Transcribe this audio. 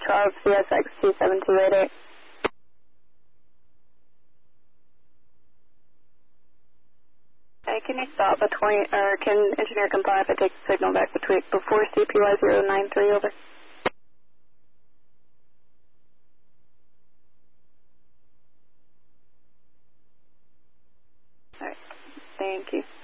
of CSX 27288. Hey, can you stop between, or can engineer comply if I take the signal back before CPY 093, over? Alright, thank you.